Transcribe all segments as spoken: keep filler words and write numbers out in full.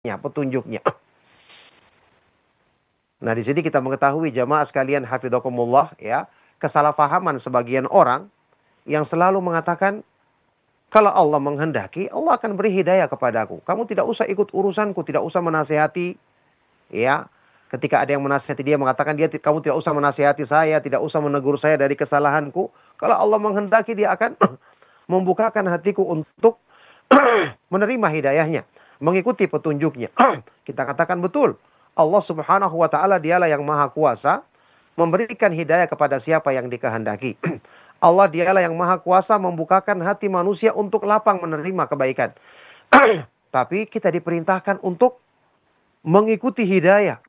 petunjuknya. Nah, di sini kita mengetahui jamaah sekalian hafidhakumullah ya, kesalahpahaman sebagian orang yang selalu mengatakan kalau Allah menghendaki, Allah akan beri hidayah kepadaku. Kamu tidak usah ikut urusanku, tidak usah menasihati. Ya, ketika ada yang menasihati dia mengatakan dia kamu tidak usah menasihati saya, tidak usah menegur saya dari kesalahanku. Kalau Allah menghendaki dia akan membukakan hatiku untuk menerima hidayahnya, mengikuti petunjuknya. Kita katakan betul. Allah Subhanahu wa taala dialah yang maha kuasa memberikan hidayah kepada siapa yang dikehendaki. Allah dialah yang maha kuasa membukakan hati manusia untuk lapang menerima kebaikan. Tapi kita diperintahkan untuk mengikuti hidayah.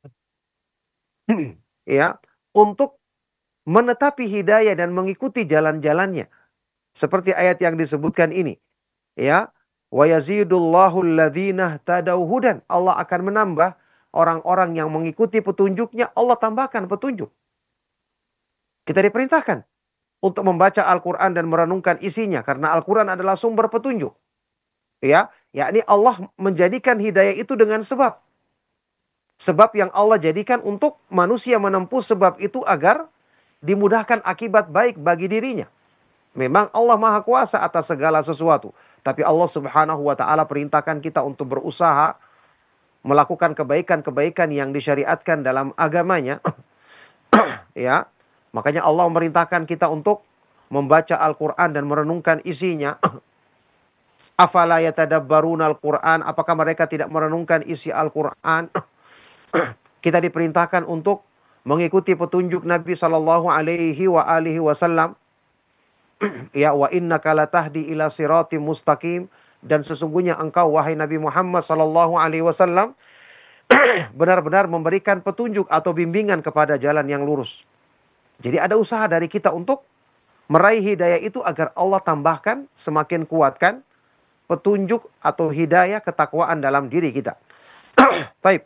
Ya, untuk menetapi hidayah dan mengikuti jalan-jalannya. Seperti ayat yang disebutkan ini. Ya, wa yazidullahu alladzina tadau hudan. Allah akan menambah orang-orang yang mengikuti petunjuknya, Allah tambahkan petunjuk. Kita diperintahkan untuk membaca Al-Quran dan merenungkan isinya, karena Al-Quran adalah sumber petunjuk. Ya, yakni Allah menjadikan hidayah itu dengan sebab. Sebab yang Allah jadikan untuk manusia menempuh sebab itu agar dimudahkan akibat baik bagi dirinya. Memang Allah maha kuasa atas segala sesuatu. Tapi Allah Subhanahu wa ta'ala perintahkan kita untuk berusaha melakukan kebaikan-kebaikan yang disyariatkan dalam agamanya. Ya, makanya Allah memerintahkan kita untuk membaca Al-Quran dan merenungkan isinya. Afala yatadabbaruna Al-Quran, apakah mereka tidak merenungkan isi Al-Quran? Kita diperintahkan untuk mengikuti petunjuk Nabi Sallallahu Alaihi wa alihi Wasallam. Ya, wa innaka latahdi ila siratim mustaqim, dan sesungguhnya engkau wahai Nabi Muhammad Sallallahu Alaihi Wasallam benar-benar memberikan petunjuk atau bimbingan kepada jalan yang lurus. Jadi ada usaha dari kita untuk meraih hidayah itu agar Allah tambahkan, semakin kuatkan petunjuk atau hidayah ketakwaan dalam diri kita. Baik.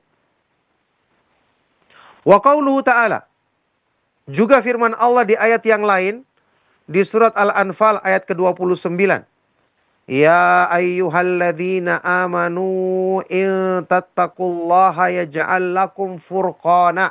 Wa qauluhu ta'ala, juga firman Allah di ayat yang lain di surat Al-Anfal ayat ke dua puluh sembilan. Ya ayyuhalladzina amanu in tattaqullaha yaj'al lakum furqana.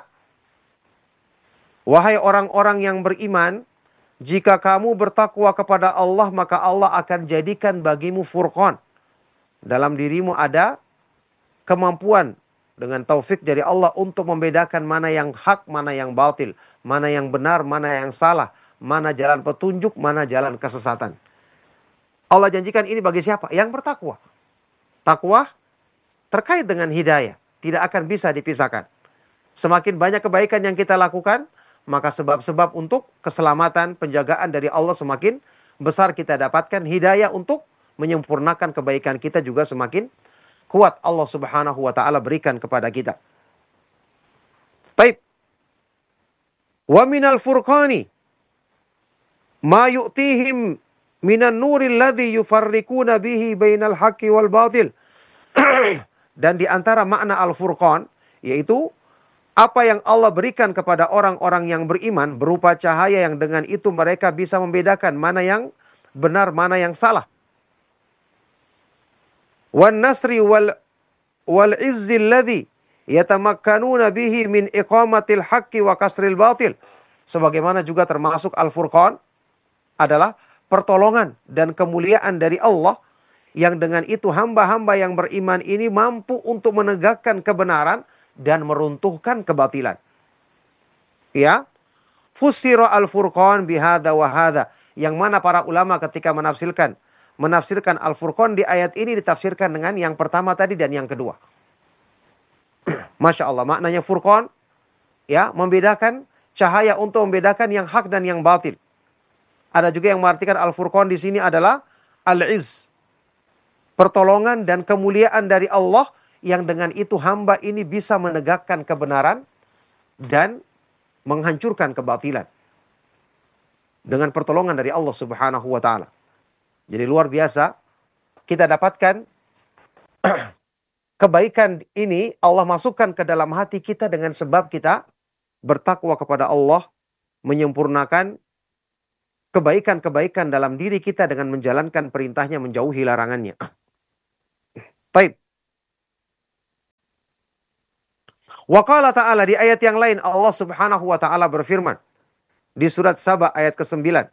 Wahai orang-orang yang beriman, jika kamu bertakwa kepada Allah, maka Allah akan jadikan bagimu furqan. Dalam dirimu ada kemampuan dengan taufik dari Allah untuk membedakan mana yang hak, mana yang batil, mana yang benar, mana yang salah, mana jalan petunjuk, mana jalan kesesatan. Allah janjikan ini bagi siapa? Yang bertakwa. Takwa terkait dengan hidayah, tidak akan bisa dipisahkan. Semakin banyak kebaikan yang kita lakukan, maka sebab-sebab untuk keselamatan, penjagaan dari Allah semakin besar kita dapatkan. Hidayah untuk menyempurnakan kebaikan kita juga semakin kuat Allah Subhanahu wa ta'ala berikan kepada kita. Baik. Wa minal furqani ma yu'tihim minan nuril ladzi yufarriquna bihi bainal haqqi wal batil. Dan di antara makna al-furqan yaitu apa yang Allah berikan kepada orang-orang yang beriman berupa cahaya yang dengan itu mereka bisa membedakan mana yang benar, mana yang salah. Wan nasri wal wal izzi alladzi yatamakkanuna bihi min iqamatil haqqi wa kasril batil. Sebagaimana juga termasuk al-furqan adalah pertolongan dan kemuliaan dari Allah yang dengan itu hamba-hamba yang beriman ini mampu untuk menegakkan kebenaran dan meruntuhkan kebatilan. Ya, fusira al-furqan bihadza wa hadza, yang mana para ulama ketika menafsirkan menafsirkan al-furqan di ayat ini ditafsirkan dengan yang pertama tadi dan yang kedua. Masya Allah, maknanya furqan ya membedakan, cahaya untuk membedakan yang hak dan yang batil. Ada juga yang mengartikan al-furqan di sini adalah al-izz, pertolongan dan kemuliaan dari Allah yang dengan itu hamba ini bisa menegakkan kebenaran dan menghancurkan kebatilan dengan pertolongan dari Allah Subhanahu wa ta'ala. Jadi luar biasa kita dapatkan kebaikan ini Allah masukkan ke dalam hati kita dengan sebab kita bertakwa kepada Allah, menyempurnakan kebaikan-kebaikan dalam diri kita dengan menjalankan perintahnya, menjauhi larangannya. Baik. Wa qala ta'ala, di ayat yang lain Allah Subhanahu wa taala berfirman di surat Saba ayat kesembilan.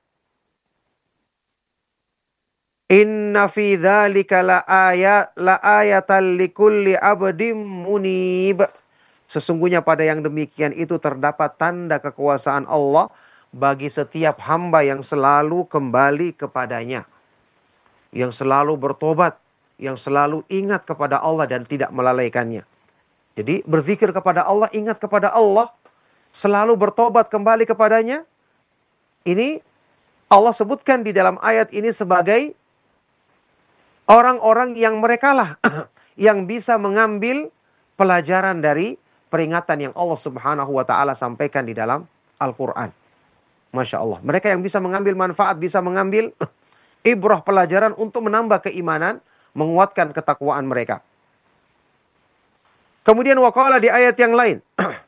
Inna fi dzalika la ayat la ayatan likulli abdim munib. Sesungguhnya pada yang demikian itu terdapat tanda kekuasaan Allah bagi setiap hamba yang selalu kembali kepadanya, yang selalu bertobat, yang selalu ingat kepada Allah dan tidak melalaikannya. Jadi berzikir kepada Allah, ingat kepada Allah, selalu bertobat kembali kepadanya. Ini Allah sebutkan di dalam ayat ini sebagai orang-orang yang merekalah yang bisa mengambil pelajaran dari peringatan yang Allah Subhanahu wa taala sampaikan di dalam Al-Qur'an. Masya Allah. Mereka yang bisa mengambil manfaat, bisa mengambil ibrah pelajaran untuk menambah keimanan, menguatkan ketakwaan mereka. Kemudian waqala di ayat yang lain.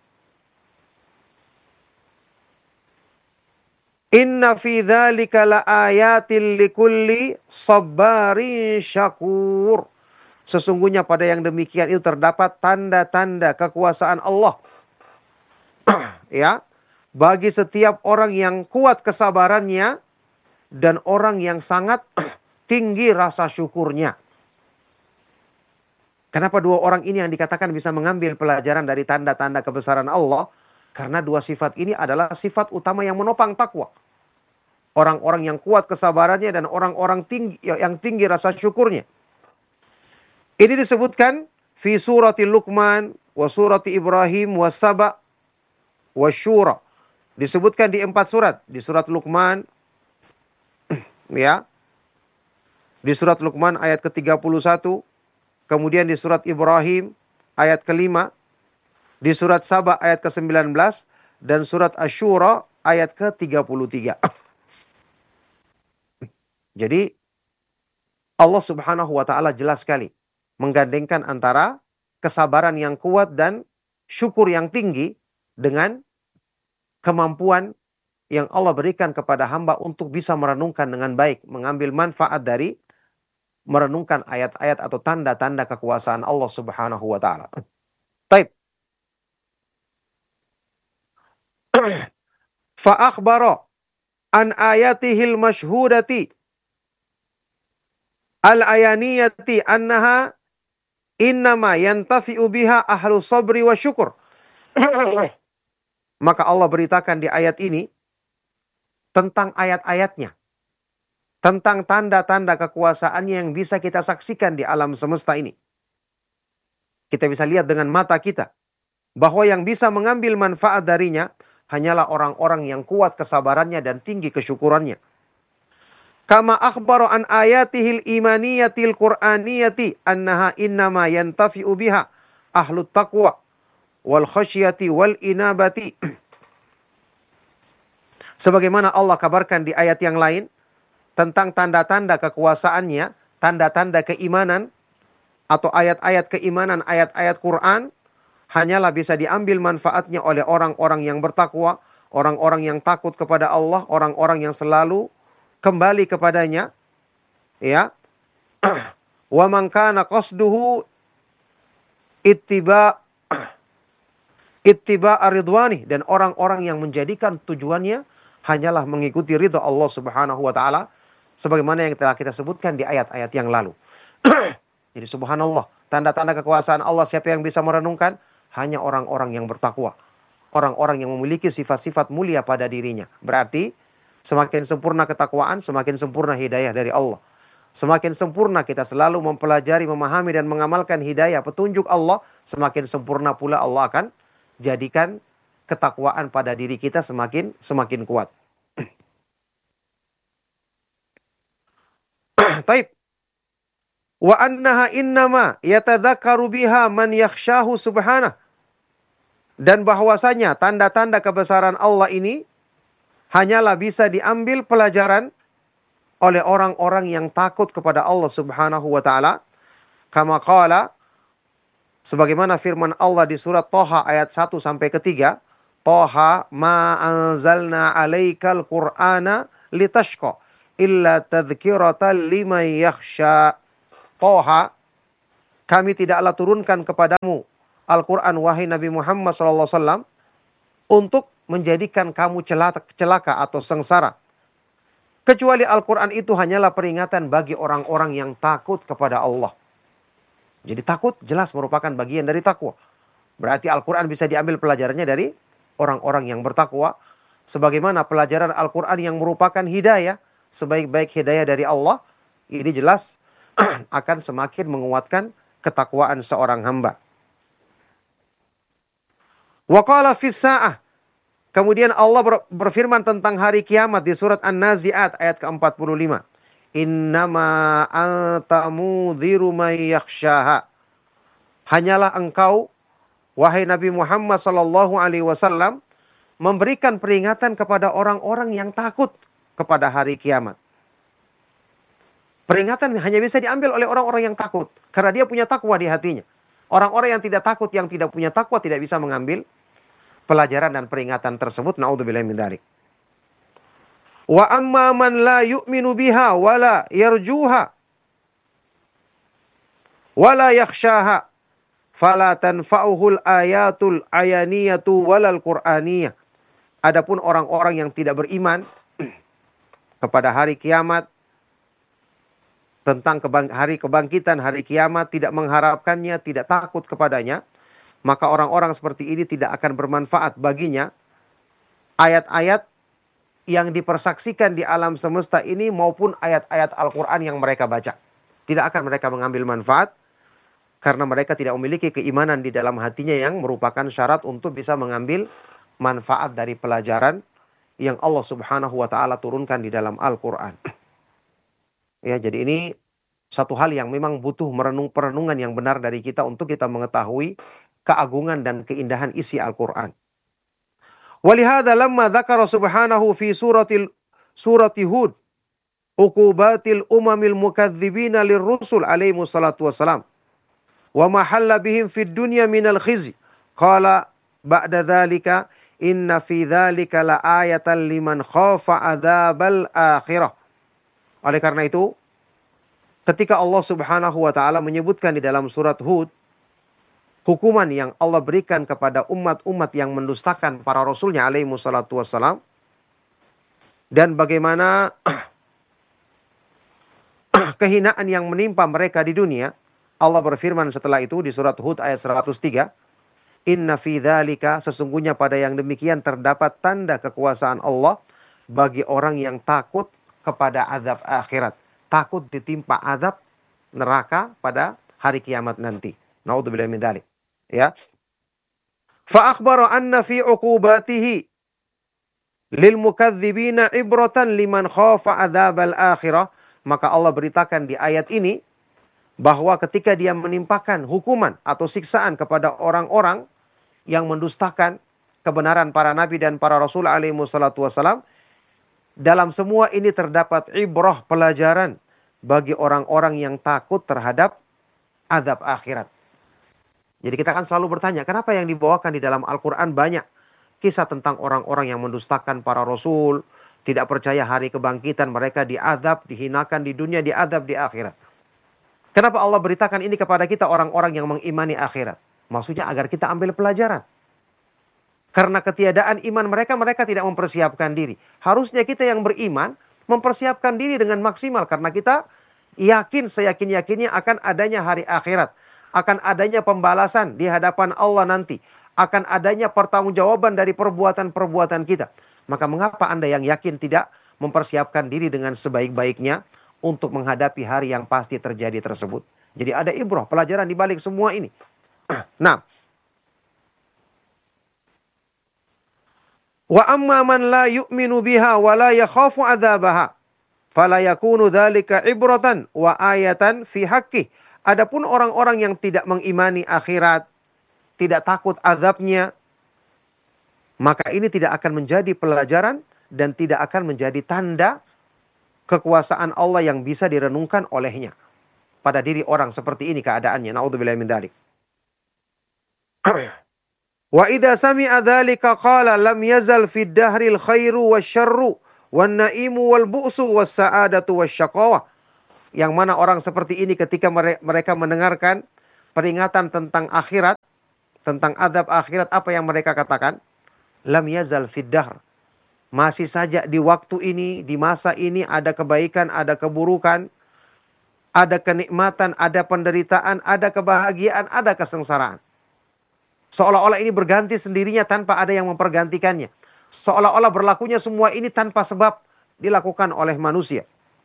Inna fi dzalika laayatil likulli sabarin syakur. Sesungguhnya pada yang demikian itu terdapat tanda-tanda kekuasaan Allah. Ya, bagi setiap orang yang kuat kesabarannya dan orang yang sangat tinggi rasa syukurnya. Kenapa dua orang ini yang dikatakan bisa mengambil pelajaran dari tanda-tanda kebesaran Allah? Karena dua sifat ini adalah sifat utama yang menopang takwa. Orang-orang yang kuat kesabarannya dan orang-orang tinggi yang tinggi rasa syukurnya. Ini disebutkan fi surati Luqman wa surati Ibrahim wa Saba wa Syura. Disebutkan di empat surat, di surat Luqman ya. Di surat Luqman ayat ke tiga puluh satu, kemudian di surat Ibrahim ayat kelima, di surat Saba ayat ke sembilan belas dan surat Asy-Syura ayat ke tiga puluh tiga. Jadi Allah Subhanahu wa taala jelas sekali menggandengkan antara kesabaran yang kuat dan syukur yang tinggi dengan kemampuan yang Allah berikan kepada hamba untuk bisa merenungkan dengan baik, mengambil manfaat dari merenungkan ayat-ayat atau tanda-tanda kekuasaan Allah Subhanahu wa taala. Taib. Fa akhbara an ayatihil masyhudati al-ayaniyati annaha innama yantafi'u biha ahlu sabri wa syukur. Maka Allah beritakan di ayat ini tentang ayat-ayatnya, tentang tanda-tanda kekuasaannya yang bisa kita saksikan di alam semesta ini. Kita bisa lihat dengan mata kita bahwa yang bisa mengambil manfaat darinya hanyalah orang-orang yang kuat kesabarannya dan tinggi kesyukurannya. Kama akhbara an ayatihil imaniyatil qur'aniyati annaha innama yantafi'u biha ahlut taqwa wal khasyati wal inabati. Sebagaimana Allah kabarkan di ayat yang lain tentang tanda-tanda kekuasaannya, tanda-tanda keimanan atau ayat-ayat keimanan, ayat-ayat Quran hanyalah bisa diambil manfaatnya oleh orang-orang yang bertakwa, orang-orang yang takut kepada Allah, orang-orang yang selalu kembali kepadanya, ya. Wa man kana qasduhu ittiba ittiba ridwani, dan orang-orang yang menjadikan tujuannya hanyalah mengikuti ridha Allah Subhanahu wa taala sebagaimana yang telah kita sebutkan di ayat-ayat yang lalu. Jadi subhanallah, tanda-tanda kekuasaan Allah siapa yang bisa merenungkan? Hanya orang-orang yang bertakwa, orang-orang yang memiliki sifat-sifat mulia pada dirinya. Berarti semakin sempurna ketakwaan, semakin sempurna hidayah dari Allah. Semakin sempurna kita selalu mempelajari, memahami dan mengamalkan hidayah, petunjuk Allah, semakin sempurna pula Allah akan jadikan ketakwaan pada diri kita semakin semakin kuat. Taib. Wa annaha innama yatadzakkaru biha man yakhshahu subhanah. Dan bahwasanya tanda-tanda kebesaran Allah ini hanyalah bisa diambil pelajaran oleh orang-orang yang takut kepada Allah Subhanahu wa taala. Kama qala, sebagaimana firman Allah di surat Thaha ayat satu sampai ketiga, Thaha ma anzalna 'alaikal qur'ana litashqa illa tadhkiratan liman yakhsha. Thaha, kami tidaklah turunkan kepadamu Al-Quran, wahai Nabi Muhammad shallallahu alaihi wasallam, untuk menjadikan kamu celaka, celaka atau sengsara. Kecuali Al-Quran itu hanyalah peringatan bagi orang-orang yang takut kepada Allah. Jadi takut jelas merupakan bagian dari takwa. Berarti Al-Quran bisa diambil pelajarannya dari orang-orang yang bertakwa. Sebagaimana pelajaran Al-Quran yang merupakan hidayah, sebaik-baik hidayah dari Allah, ini jelas akan semakin menguatkan ketakwaan seorang hamba. Wa qala fis sa'ah. Kemudian Allah ber, berfirman tentang hari kiamat di surat An-Nazi'at ayat ke empat puluh lima. Innama anta mudhiru may yakhshaha. Hanyalah engkau, wahai Nabi Muhammad sallallahu alaihi wasallam, memberikan peringatan kepada orang-orang yang takut kepada hari kiamat. Peringatan hanya bisa diambil oleh orang-orang yang takut, karena dia punya takwa di hatinya. Orang-orang yang tidak takut, yang tidak punya takwa, tidak bisa mengambil pelajaran dan peringatan tersebut. Na'udzubillahi min dzalik. Wa amma man la yu'minu biha wala yarjuha wala yakhshaha fala tanfa'uhul ayatul ayaniyatu walal qur'aniyah. Adapun orang-orang yang tidak beriman kepada hari kiamat, tentang kebang hari kebangkitan, hari kiamat, tidak mengharapkannya, tidak takut kepadanya, maka orang-orang seperti ini tidak akan bermanfaat baginya ayat-ayat yang dipersaksikan di alam semesta ini maupun ayat-ayat Al-Quran yang mereka baca. Tidak akan mereka mengambil manfaat karena mereka tidak memiliki keimanan di dalam hatinya yang merupakan syarat untuk bisa mengambil manfaat dari pelajaran yang Allah Subhanahu wa taala turunkan di dalam Al-Quran. Ya, jadi ini satu hal yang memang butuh merenung perenungan yang benar dari kita untuk kita mengetahui keagungan dan keindahan isi Al-Quran. Walihada lamma dzakara subhanahu fi suratil surati Hud uqubatil umamil mukadzibina lirrusul alaihi wassalatu wassalam wa mahalla bihim fid dunya minal khizi qala ba'da dzalika inna fi dzalika la ayatan liman khafa adzabal akhirah. Oleh karena itu, ketika Allah Subhanahu wa taala menyebutkan di dalam surat Hud hukuman yang Allah berikan kepada umat-umat yang mendustakan para rasulnya alaihi wassalatu wassalam, dan bagaimana kehinaan yang menimpa mereka di dunia, Allah berfirman setelah itu di surat Hud ayat seratus tiga, inna fi dzalika, sesungguhnya pada yang demikian terdapat tanda kekuasaan Allah bagi orang yang takut kepada azab akhirat, takut ditimpa azab neraka pada hari kiamat nanti. Na'udzubillahi min dzalik. Ya. Fa akhbara anna fi uqubatihi lil mukadzibina ibratan liman khafa adzabal akhirah. Maka Allah beritakan di ayat ini bahwa ketika dia menimpakan hukuman atau siksaan kepada orang-orang yang mendustakan kebenaran para nabi dan para rasul alaihi wassalatu wassalam, dalam semua ini terdapat ibrah, pelajaran bagi orang-orang yang takut terhadap azab akhirat. Jadi kita akan selalu bertanya, kenapa yang dibawakan di dalam Al-Quran banyak kisah tentang orang-orang yang mendustakan para rasul, tidak percaya hari kebangkitan, mereka diazab, dihinakan di dunia, diazab di akhirat. Kenapa Allah beritakan ini kepada kita orang-orang yang mengimani akhirat? Maksudnya agar kita ambil pelajaran. Karena ketiadaan iman mereka, mereka tidak mempersiapkan diri. Harusnya kita yang beriman mempersiapkan diri dengan maksimal. Karena kita yakin, seyakin-yakinnya akan adanya hari akhirat. Akan adanya pembalasan di hadapan Allah nanti. Akan adanya pertanggungjawaban dari perbuatan-perbuatan kita. Maka mengapa Anda yang yakin tidak mempersiapkan diri dengan sebaik-baiknya untuk menghadapi hari yang pasti terjadi tersebut? Jadi ada ibrah, pelajaran di balik semua ini. Nah, wa amma man la yu'minu biha wa la yakhafu adzabaha fala yakunu dzalika ibratan wa ayatan fi haqqi. Adapun orang-orang yang tidak mengimani akhirat, tidak takut azabnya, maka ini tidak akan menjadi pelajaran dan tidak akan menjadi tanda kekuasaan Allah yang bisa direnungkan olehnya pada diri orang seperti ini keadaannya. Na'udzubillahi min dzalik. Wa idza sami'a dzalika qala lam yazal fid dahril khairu wasyarru wan naimu wal bu'su was sa'adatu wasyaqawah. Yang mana orang seperti ini ketika mereka mendengarkan peringatan tentang akhirat, tentang adab akhirat, apa yang mereka katakan? Lam yazal fid dahr. Masih saja di waktu ini, di masa ini ada kebaikan, ada keburukan, ada kenikmatan, ada penderitaan, ada kebahagiaan, ada kesengsaraan. Seolah-olah ini berganti sendirinya tanpa ada yang mempergantikannya. Seolah-olah berlakunya semua ini tanpa sebab dilakukan oleh manusia.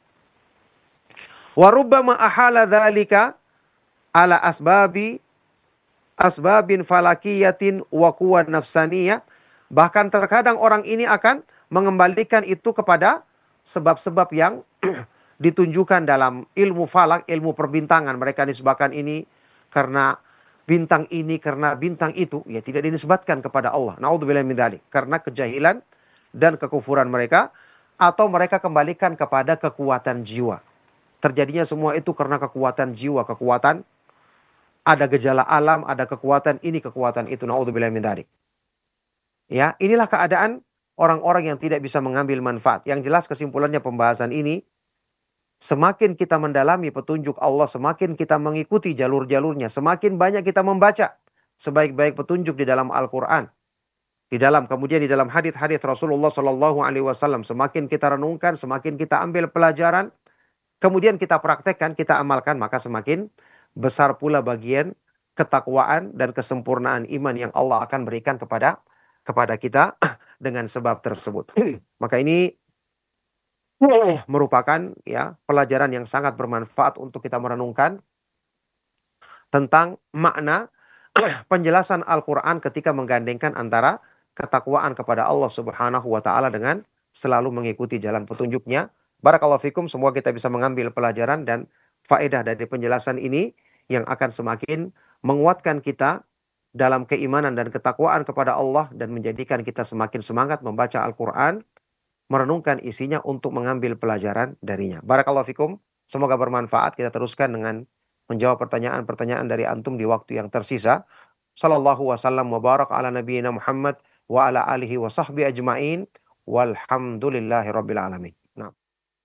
Wa rubbama ahala dzalika ala asbabi asbabin falakiyatin wa quwwan nafsaniyah. Bahkan terkadang orang ini akan mengembalikan itu kepada sebab-sebab yang ditunjukkan dalam ilmu falak, ilmu perbintangan. Mereka nisbahkan ini karena bintang ini, karena bintang itu. Ya, tidak dinisbatkan kepada Allah. Na'udzubillah min dzalik. Karena kejahilan dan kekufuran mereka. Atau mereka kembalikan kepada kekuatan jiwa. Terjadinya semua itu karena kekuatan jiwa, kekuatan. Ada gejala alam, ada kekuatan ini, kekuatan itu. Na'udzubillah min dzalik. Ya, inilah keadaan orang-orang yang tidak bisa mengambil manfaat. Yang jelas kesimpulannya pembahasan ini, semakin kita mendalami petunjuk Allah, semakin kita mengikuti jalur-jalurnya, semakin banyak kita membaca sebaik-baik petunjuk di dalam Al-Quran. Di dalam, kemudian di dalam hadits-hadits Rasulullah Shallallahu Alaihi Wasallam, semakin kita renungkan, semakin kita ambil pelajaran, kemudian kita praktekkan, kita amalkan, maka semakin besar pula bagian ketakwaan dan kesempurnaan iman yang Allah akan berikan kepada kepada kita dengan sebab tersebut. Maka ini merupakan ya pelajaran yang sangat bermanfaat untuk kita merenungkan tentang makna penjelasan Al-Quran ketika menggandengkan antara ketakwaan kepada Allah Subhanahu wa taala dengan selalu mengikuti jalan petunjuknya. Barakallahu fikum, semua kita bisa mengambil pelajaran dan faedah dari penjelasan ini yang akan semakin menguatkan kita dalam keimanan dan ketakwaan kepada Allah dan menjadikan kita semakin semangat membaca Al-Quran, merenungkan isinya untuk mengambil pelajaran darinya. Barakallahu fikum, semoga bermanfaat. Kita teruskan dengan menjawab pertanyaan-pertanyaan dari antum di waktu yang tersisa. Sallallahu wasallam wa barak ala nabiyyina Muhammad wa ala alihi wa sahbihi ajma'in walhamdulillahi rabbil alamin. Nah.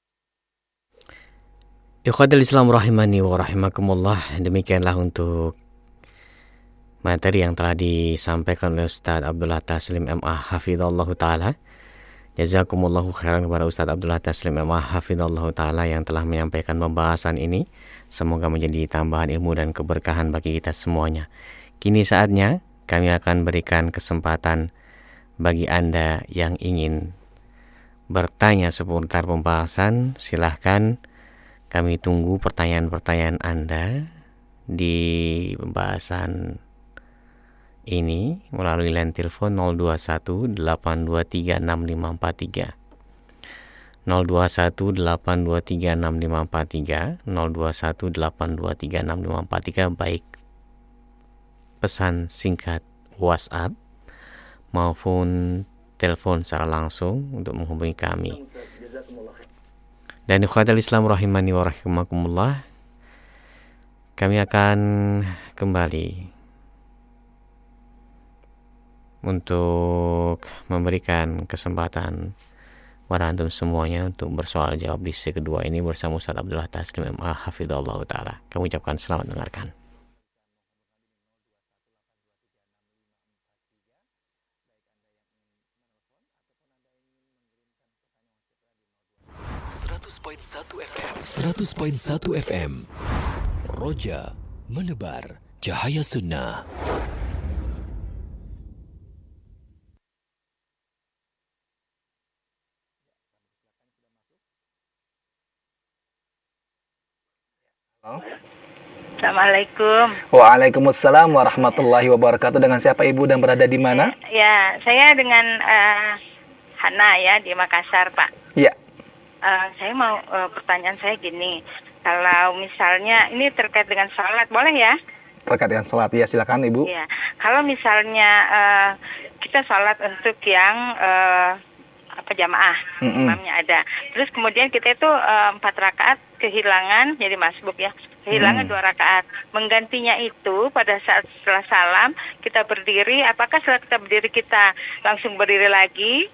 Ikhwatul Islam rahimani wa rahimakumullah. Demikianlah untuk materi yang telah disampaikan oleh Ustaz Abdullah Taslim M A Hafidhallahu Ta'ala. Jazakumullahu khairan kepada Ustaz Abdullah Taslim M A Hafidhallahu Ta'ala yang telah menyampaikan pembahasan ini. Semoga menjadi tambahan ilmu dan keberkahan bagi kita semuanya. Kini saatnya kami akan berikan kesempatan bagi Anda yang ingin bertanya seputar pembahasan. Silahkan, kami tunggu pertanyaan-pertanyaan Anda di pembahasan ini melalui line telepon nol dua satu delapan dua tiga enam lima empat tiga nol dua satu delapan dua tiga enam lima empat tiga nol dua satu delapan dua tiga enam lima empat tiga, baik pesan singkat WhatsApp maupun telepon secara langsung untuk menghubungi kami. Dan ikhwatul Islam rahimani wa rahimakumullah, kami akan kembali untuk memberikan kesempatan kepada antum semuanya untuk bersoal jawab di sesi kedua ini bersama Ustaz Abdullah Taslim M A Hafidhallahu Ta'ala. Kami ucapkan selamat mendengarkan. seratus koma satu F M Roja menebar cahaya sunnah. Assalamualaikum. Waalaikumsalam warahmatullahi wabarakatuh. Dengan siapa Ibu dan berada di mana? Ya, saya dengan uh, Hana ya di Makassar, Pak. Iya. Uh, saya mau uh, pertanyaan saya gini, kalau misalnya ini terkait dengan sholat, boleh ya? Terkait dengan sholat, ya silakan Ibu. Ya, kalau misalnya uh, kita sholat untuk yang uh, apa jamaah, mm-hmm. imamnya ada. Terus kemudian kita itu uh, empat rakaat kehilangan, jadi masbuk ya, kehilangan mm. dua rakaat. Menggantinya itu pada saat setelah salam kita berdiri, apakah setelah kita berdiri kita langsung berdiri lagi?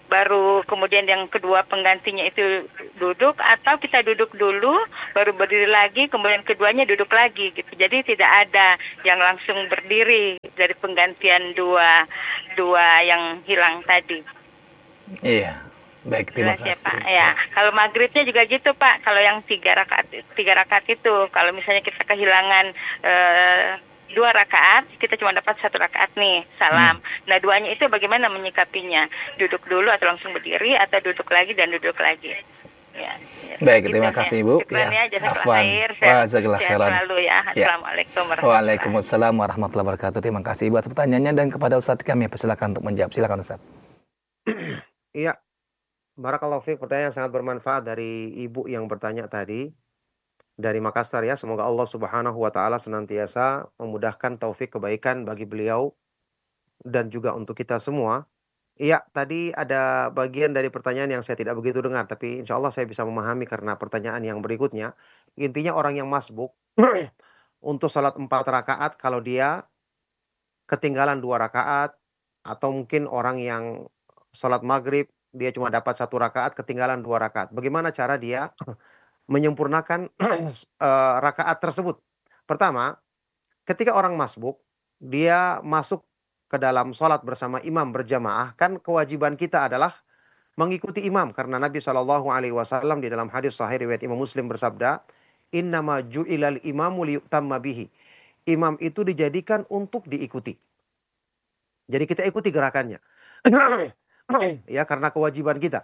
baru kemudian yang kedua penggantinya itu duduk, atau kita duduk dulu baru berdiri lagi, kemudian keduanya duduk lagi gitu. Jadi tidak ada yang langsung berdiri dari penggantian dua dua yang hilang tadi. Iya, baik, terima Jelas ya, kasih. Pak. Ya, kalau maghribnya juga gitu Pak. Kalau yang tiga rakaat tiga rakaat itu, kalau misalnya kita kehilangan eh, dua rakaat, kita cuma dapat satu rakaat nih, salam. Hmm. Nah, duanya itu bagaimana menyikapinya? Duduk dulu atau langsung berdiri, atau duduk lagi dan duduk lagi? Ya, ya. Baik, Gitu terima ya. kasih Ibu. Syukran ya, jazakallah Afwan. khair. Wah, Sehat jazakallah sehat khairan. selalu ya. Ya. Assalamualaikum warahmatullahi Waalaikumsalam warahmatullahi wabarakatuh. Terima kasih Ibu atas pertanyaannya, dan kepada Ustadz kami persilakan untuk menjawab. Silakan Ustadz. Iya, barakallahu fiik, pertanyaan yang sangat bermanfaat dari ibu yang bertanya tadi dari Makassar ya. Semoga Allah Subhanahu wa taala senantiasa memudahkan taufik kebaikan bagi beliau dan juga untuk kita semua. Iya, tadi ada bagian dari pertanyaan yang saya tidak begitu dengar, tapi insya Allah saya bisa memahami karena pertanyaan yang berikutnya. Intinya orang yang masbuk untuk salat empat rakaat, kalau dia ketinggalan dua rakaat, atau mungkin orang yang salat maghrib dia cuma dapat satu rakaat, ketinggalan dua rakaat. Bagaimana cara dia menyempurnakan eh, rakaat tersebut? Pertama, ketika orang masbuk, dia masuk ke dalam sholat bersama imam berjamaah, kan kewajiban kita adalah mengikuti imam, karena Nabi Shallallahu Alaihi Wasallam di dalam hadis sahih riwayat Imam Muslim bersabda, Innama ju'ilal imamu liyutamma bihi. Imam itu dijadikan untuk diikuti. Jadi kita ikuti gerakannya. Ya, karena kewajiban kita.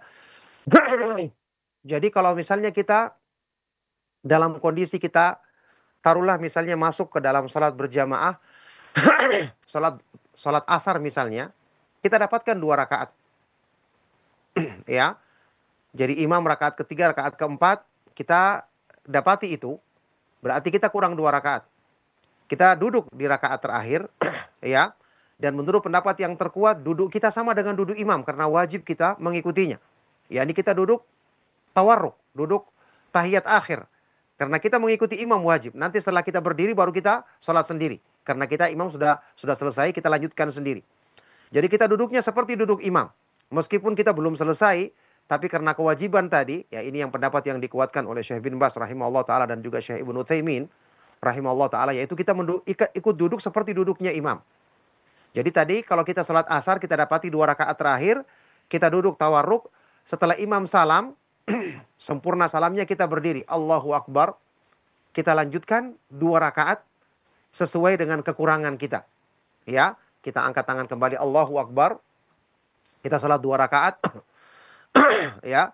Jadi kalau misalnya kita dalam kondisi kita, taruhlah misalnya masuk ke dalam sholat berjamaah, sholat sholat asar misalnya, kita dapatkan dua rakaat. Ya, jadi imam rakaat ketiga, rakaat keempat, kita dapati itu, berarti kita kurang dua rakaat. Kita duduk di rakaat terakhir, ya, dan menurut pendapat yang terkuat, duduk kita sama dengan duduk imam, karena wajib kita mengikutinya. Ya, ini kita duduk tawarruk, duduk tahiyat akhir. Karena kita mengikuti imam wajib. Nanti setelah kita berdiri baru kita sholat sendiri. Karena kita imam sudah sudah selesai, kita lanjutkan sendiri. Jadi kita duduknya seperti duduk imam. Meskipun kita belum selesai, tapi karena kewajiban tadi, ya ini yang pendapat yang dikuatkan oleh Syekh bin Baz rahimahullah ta'ala dan juga Syekh Ibnu Utsaimin rahimahullah ta'ala, yaitu kita mendu- ikut duduk seperti duduknya imam. Jadi tadi kalau kita sholat asar, kita dapati dua rakaat terakhir, kita duduk tawarruk, setelah imam salam, sempurna salamnya kita berdiri, Allahu Akbar, kita lanjutkan dua rakaat sesuai dengan kekurangan kita. Ya, kita angkat tangan kembali, Allahu Akbar, kita salat dua rakaat, ya,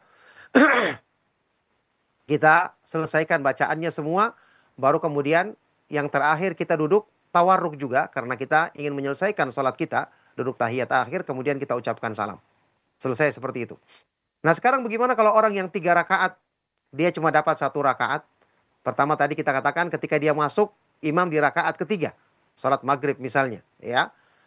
kita selesaikan bacaannya semua, baru kemudian yang terakhir kita duduk tawarruk juga, karena kita ingin menyelesaikan salat kita, duduk tahiyat akhir, kemudian kita ucapkan salam. Selesai seperti itu. Nah sekarang bagaimana kalau orang yang tiga rakaat, dia cuma dapat satu rakaat. Pertama tadi kita katakan ketika dia masuk, imam di rakaat ketiga, salat maghrib misalnya, ya.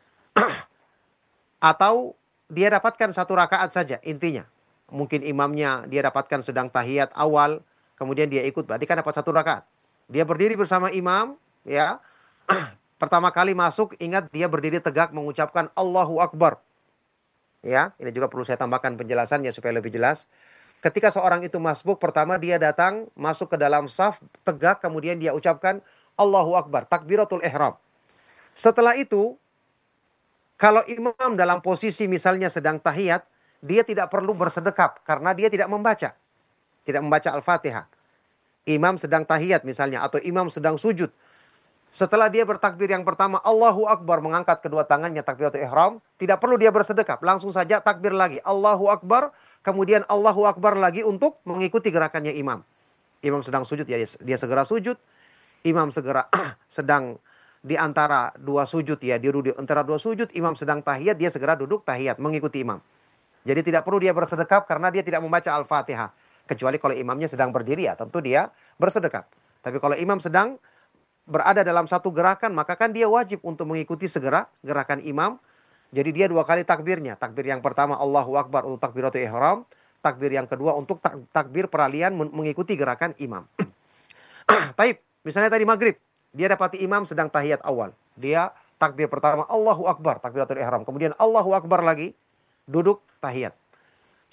Atau dia dapatkan satu rakaat saja, intinya. Mungkin imamnya dia dapatkan sedang tahiyat awal, kemudian dia ikut, berarti kan dapat satu rakaat. Dia berdiri bersama imam, ya. Pertama kali masuk, ingat dia berdiri tegak mengucapkan Allahu Akbar. Ya, ini juga perlu saya tambahkan penjelasannya supaya lebih jelas. Ketika seorang itu masbuk, pertama dia datang masuk ke dalam saf tegak, kemudian dia ucapkan Allahu Akbar, takbiratul ihram. Setelah itu, kalau imam dalam posisi misalnya sedang tahiyat, dia tidak perlu bersedekap karena dia tidak membaca. Tidak membaca Al-Fatihah. Imam sedang tahiyat misalnya, atau imam sedang sujud. Setelah dia bertakbir yang pertama, Allahu Akbar, mengangkat kedua tangannya, takbiratul ihram, tidak perlu dia bersedekap, langsung saja takbir lagi, Allahu Akbar, kemudian Allahu Akbar lagi untuk mengikuti gerakannya imam. Imam sedang sujud, ya dia segera sujud. Imam segera sedang di antara dua sujud, ya dia duduk di antara dua sujud. Imam sedang tahiyat, dia segera duduk tahiyat, mengikuti imam. Jadi tidak perlu dia bersedekap karena dia tidak membaca Al-Fatihah. Kecuali kalau imamnya sedang berdiri, ya tentu dia bersedekap. Tapi kalau imam sedang berada dalam satu gerakan, maka kan dia wajib untuk mengikuti segera gerakan imam. Jadi dia dua kali takbirnya. Takbir yang pertama Allahu Akbar untuk takbiratul ihram. Takbir yang kedua untuk tak, takbir peralihan mengikuti gerakan imam. Taib, misalnya tadi maghrib, dia dapati imam sedang tahiyat awal. Dia takbir pertama Allahu Akbar, takbiratul ihram. Kemudian Allahu Akbar lagi, duduk tahiyat.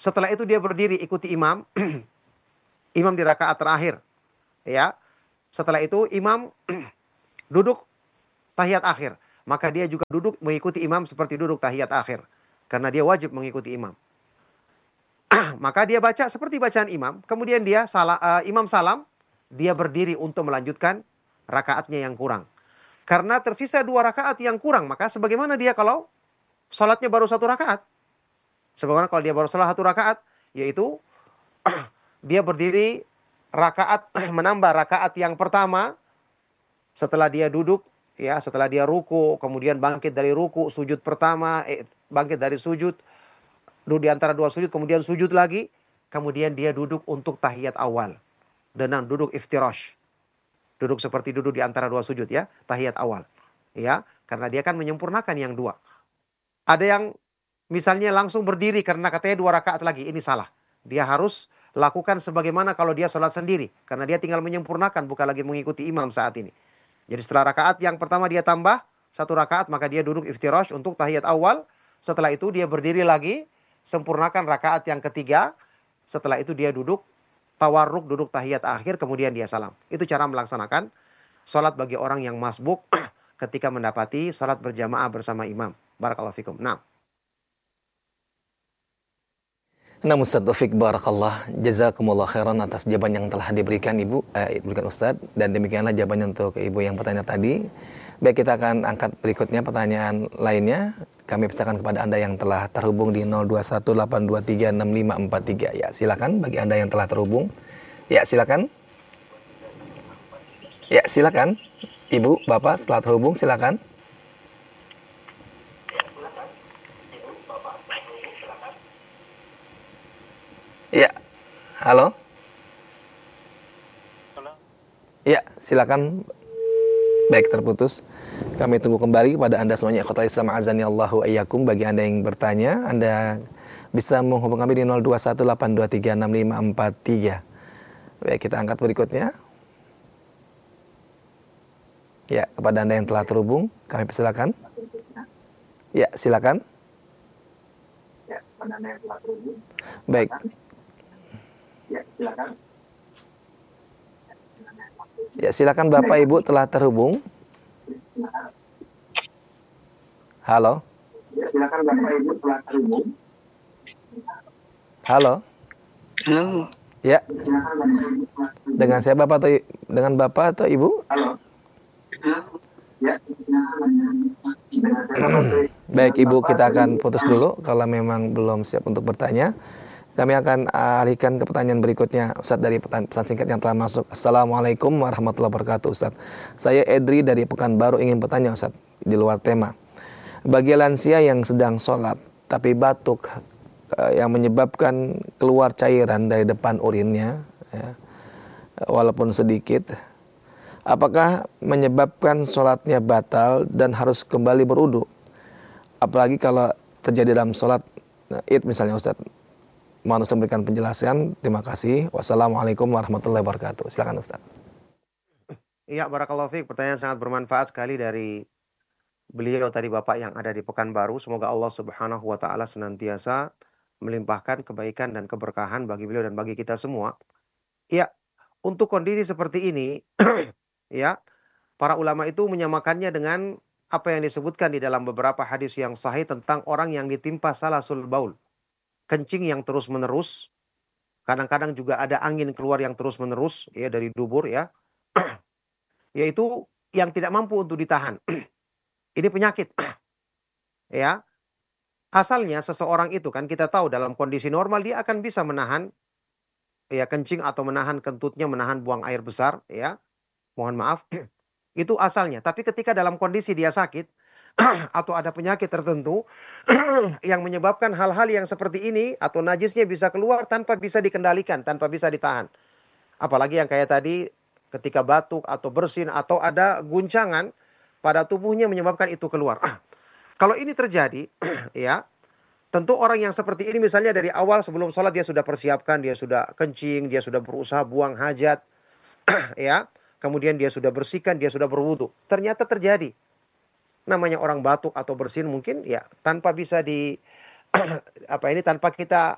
Setelah itu dia berdiri ikuti imam. Imam di rakaat terakhir. Ya. Setelah itu imam duduk tahiyat akhir. Maka dia juga duduk mengikuti imam seperti duduk tahiyat akhir. Karena dia wajib mengikuti imam. Maka dia baca seperti bacaan imam. Kemudian dia salah, uh, imam salam. Dia berdiri untuk melanjutkan rakaatnya yang kurang. Karena tersisa dua rakaat yang kurang. Maka sebagaimana dia kalau sholatnya baru satu rakaat. Sebagaimana kalau dia baru sholat satu rakaat. Yaitu dia berdiri rakaat menambah rakaat yang pertama. Setelah dia duduk. Ya, setelah dia ruku. Kemudian bangkit dari ruku. Sujud pertama. Eh, bangkit dari sujud. Duduk di antara dua sujud, kemudian sujud lagi. Kemudian dia duduk untuk tahiyat awal. Dan duduk iftirash. Duduk seperti duduk di antara dua sujud ya. Tahiyat awal. Ya, karena dia kan menyempurnakan yang dua. Ada yang misalnya langsung berdiri karena katanya dua rakaat lagi. Ini salah. Dia harus lakukan sebagaimana kalau dia sholat sendiri. Karena dia tinggal menyempurnakan, bukan lagi mengikuti imam saat ini. Jadi setelah rakaat yang pertama dia tambah satu rakaat, maka dia duduk iftirash untuk tahiyat awal. Setelah itu dia berdiri lagi. Sempurnakan rakaat yang ketiga. Setelah itu dia duduk tawarruk, duduk tahiyat akhir, kemudian dia salam. Itu cara melaksanakan salat bagi orang yang masbuk ketika mendapati salat berjamaah bersama imam. Barakallahu fikum. Nah. Nah, Ustaz Taufik barakallah, jazakumullah khairan atas jawaban yang telah diberikan Ibu, eh, diberikan Ustaz, dan demikianlah jawabannya untuk Ibu yang bertanya tadi. Baik, kita akan angkat berikutnya pertanyaan lainnya. Kami persilakan kepada Anda yang telah terhubung di nol dua satu delapan dua tiga enam lima empat tiga. Ya, silakan bagi Anda yang telah terhubung. Ya, silakan. Ya, silakan. Ibu, Bapak setelah terhubung silakan. Ya. Halo? Halo. Ya, silakan. Baik, terputus. Kami tunggu kembali kepada Anda semuanya. Ikhwatal Islam azani Allahu ayyakum. Bagi Anda yang bertanya, Anda bisa menghubungi kami di nol dua satu delapan dua tiga enam lima empat tiga. Baik, kita angkat berikutnya. Ya, kepada Anda yang telah terhubung, kami persilakan. Ya, silakan. Ya, kepada Anda yang telah terhubung. Baik. Ya, silakan. Ya, silakan Bapak Ibu telah terhubung. Halo. Ya, silakan Bapak Ibu telah terhubung. Halo. Halo. Ya. Dengan saya Bapak atau dengan Bapak atau Ibu? Halo. Ya. Baik Ibu, kita akan putus dulu kalau memang belum siap untuk bertanya. Kami akan alihkan ke pertanyaan berikutnya, Ustaz, dari pesan singkat yang telah masuk. Assalamualaikum warahmatullahi wabarakatuh, Ustaz. Saya Edri dari Pekanbaru ingin bertanya, Ustaz, di luar tema. Bagi lansia yang sedang sholat, tapi batuk yang menyebabkan keluar cairan dari depan urinnya, ya, walaupun sedikit, apakah menyebabkan sholatnya batal dan harus kembali berwudu? Apalagi kalau terjadi dalam sholat id misalnya, Ustaz. Mohon Ustaz memberikan penjelasan. Terima kasih. Wassalamualaikum warahmatullahi wabarakatuh. Silakan Ustaz. Iya, barakallahu fiik. Pertanyaan sangat bermanfaat sekali dari beliau tadi, Bapak yang ada di Pekanbaru. Semoga Allah Subhanahu wa taala senantiasa melimpahkan kebaikan dan keberkahan bagi beliau dan bagi kita semua. Iya, untuk kondisi seperti ini ya, para ulama itu menyamakannya dengan apa yang disebutkan di dalam beberapa hadis yang sahih tentang orang yang ditimpa salasul baul. Kencing yang terus-menerus, kadang-kadang juga ada angin keluar yang terus-menerus ya dari dubur ya. Yaitu yang tidak mampu untuk ditahan. Ini penyakit. Ya. Asalnya seseorang itu kan kita tahu dalam kondisi normal dia akan bisa menahan ya kencing atau menahan kentutnya, menahan buang air besar ya. Mohon maaf. Itu asalnya. Tapi ketika dalam kondisi dia sakit atau ada penyakit tertentu yang menyebabkan hal-hal yang seperti ini atau najisnya bisa keluar tanpa bisa dikendalikan, tanpa bisa ditahan. Apalagi yang kayak tadi ketika batuk atau bersin atau ada guncangan pada tubuhnya menyebabkan itu keluar. Kalau ini terjadi ya, tentu orang yang seperti ini misalnya dari awal sebelum sholat dia sudah persiapkan, dia sudah kencing, dia sudah berusaha buang hajat ya, kemudian dia sudah bersihkan, dia sudah berwudu. Ternyata terjadi. Namanya orang batuk atau bersin mungkin ya tanpa bisa di apa ini tanpa kita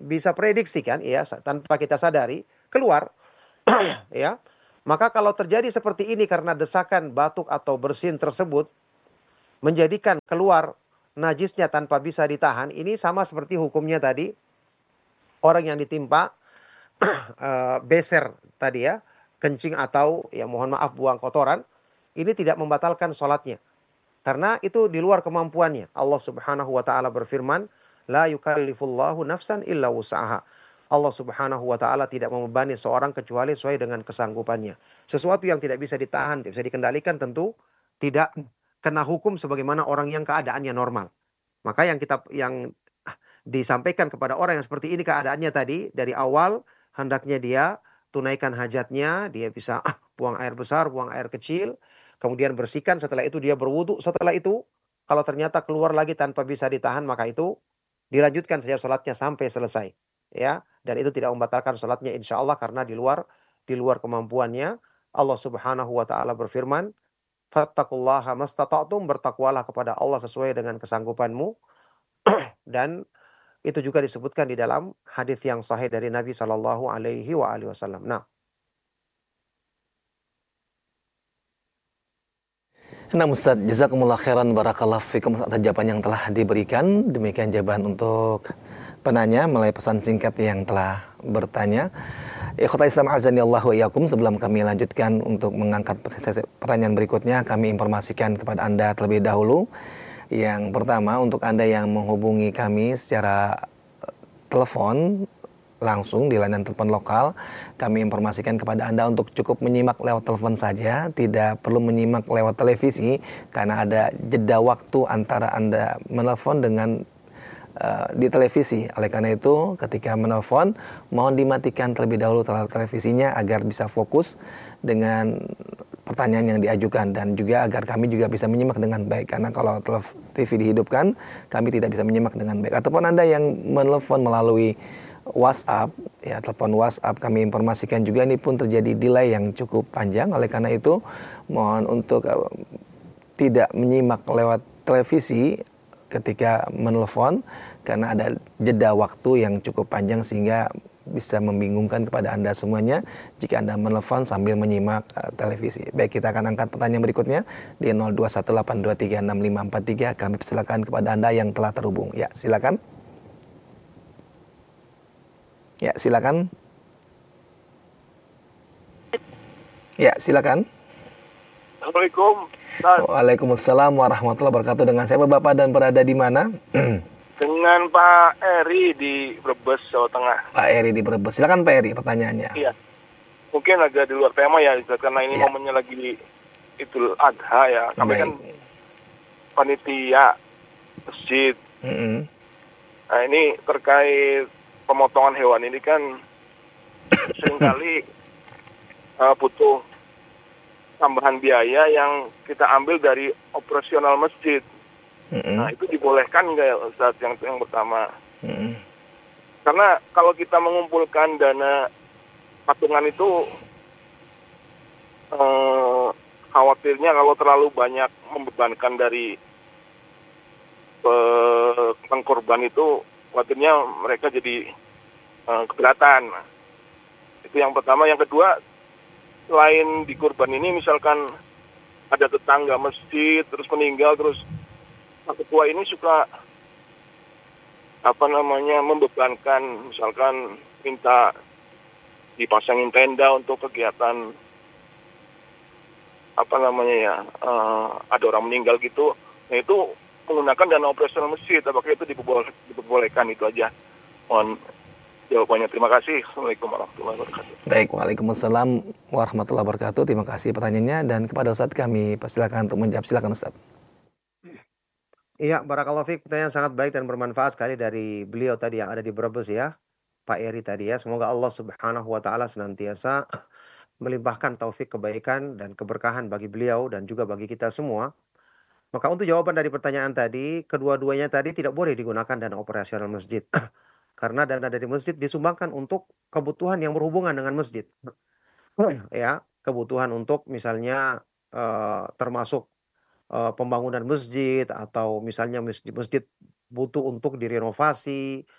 bisa prediksi kan, ya, tanpa kita sadari keluar, ya. Maka kalau terjadi seperti ini karena desakan, batuk atau bersin tersebut menjadikan keluar najisnya tanpa bisa ditahan, ini sama seperti hukumnya tadi orang yang ditimpa uh, beser tadi ya, kencing atau ya mohon maaf buang kotoran, ini tidak membatalkan sholatnya. Karena itu di luar kemampuannya. Allah Subhanahu wa taala berfirman, la yukallifullahu nafsan illa wus'aha. Allah Subhanahu wa taala tidak membebani seorang kecuali sesuai dengan kesanggupannya. Sesuatu yang tidak bisa ditahan, tidak bisa dikendalikan tentu tidak kena hukum sebagaimana orang yang keadaannya normal. Maka yang kita yang disampaikan kepada orang yang seperti ini keadaannya tadi dari awal, hendaknya dia tunaikan hajatnya, dia bisa ah, buang air besar, buang air kecil, kemudian bersihkan, setelah itu dia berwudu, setelah itu kalau ternyata keluar lagi tanpa bisa ditahan, maka itu dilanjutkan saja sholatnya sampai selesai, ya. Dan itu tidak membatalkan sholatnya insya Allah karena di luar di luar kemampuannya. Allah Subhanahu wa taala berfirman, fattaqullaha mastata'tum, bertakwalah kepada Allah sesuai dengan kesanggupanmu. Dan itu juga disebutkan di dalam hadis yang sahih dari Nabi Shallallahu Alaihi Wasallam. Nah, Nah Ustaz, jazakumullah khairan barakallahu fikum atas jawaban yang telah diberikan. Demikian jawaban untuk penanya melalui pesan singkat yang telah bertanya. Ikhwatal Islam azani Allah wa iyyakum, sebelum kami lanjutkan untuk mengangkat pertanyaan berikutnya, kami informasikan kepada Anda terlebih dahulu. Yang pertama, untuk Anda yang menghubungi kami secara telepon langsung di layanan telepon lokal, kami informasikan kepada Anda untuk cukup menyimak lewat telepon saja, tidak perlu menyimak lewat televisi karena ada jeda waktu antara Anda menelpon dengan uh, di televisi. Oleh karena itu, ketika menelpon, mohon dimatikan terlebih dahulu televisinya agar bisa fokus dengan pertanyaan yang diajukan dan juga agar kami juga bisa menyimak dengan baik, karena kalau T V dihidupkan, kami tidak bisa menyimak dengan baik. Ataupun Anda yang menelpon melalui WhatsApp, ya telepon WhatsApp, kami informasikan juga ini pun terjadi delay yang cukup panjang. Oleh karena itu mohon untuk uh, tidak menyimak lewat televisi ketika menelpon karena ada jeda waktu yang cukup panjang sehingga bisa membingungkan kepada Anda semuanya jika Anda menelpon sambil menyimak uh, televisi. Baik, kita akan angkat pertanyaan berikutnya di nol dua satu delapan dua tiga enam lima empat tiga. Kami persilakan kepada Anda yang telah terhubung. Ya, silakan. Ya, silakan. Ya, silakan. Assalamualaikum. Waalaikumsalam warahmatullahi wabarakatuh. Dengan siapa Bapak dan berada di mana? Dengan Pak Eri di Brebes, Jawa Tengah. Pak Eri di Brebes. Silakan Pak Eri pertanyaannya. Iya. Mungkin agak di luar tema ya, karena ini ya. momennya lagi Idul Adha ya. Kami Baik. kan panitia masjid. Mm-hmm. Nah, ini terkait pemotongan hewan ini kan seringkali uh, butuh tambahan biaya yang kita ambil dari operasional masjid. Mm-hmm. Nah, itu dibolehkan nggak ya Ustaz, yang, yang pertama? Mm-hmm. Karena kalau kita mengumpulkan dana patungan itu eh, khawatirnya kalau terlalu banyak membebankan dari eh, pengkorban itu, khawatirnya mereka jadi eh, keberatan. Itu yang pertama. Yang kedua, selain di kurban ini misalkan ada tetangga masjid terus meninggal, terus Pak Ketua ini suka apa namanya membebankan, misalkan minta dipasangin tenda untuk kegiatan apa namanya ya uh, ada orang meninggal gitu. Nah, itu menggunakan dana operasional masjid. Apakah itu diperboleh, diperbolehkan? Itu aja. Mohon jawabannya. Terima kasih. Assalamualaikum warahmatullahi wabarakatuh. Baik, waalaikumsalam warahmatullahi wabarakatuh. Terima kasih pertanyaannya, dan kepada Ustadz kami persilakan untuk menjawab. Silakan Ustadz. Iya, barakallahu fiik, pertanyaan sangat baik dan bermanfaat sekali dari beliau tadi yang ada di Brebes ya, Pak Eri tadi ya. Semoga Allah Subhanahu wa taala senantiasa melimpahkan taufik kebaikan dan keberkahan bagi beliau dan juga bagi kita semua. Maka untuk jawaban dari pertanyaan tadi, kedua-duanya tadi tidak boleh digunakan dana operasional masjid. Karena dana dari masjid disumbangkan untuk kebutuhan yang berhubungan dengan masjid. Ya, kebutuhan untuk misalnya uh, termasuk uh, pembangunan masjid, atau misalnya masjid-masjid butuh untuk direnovasi,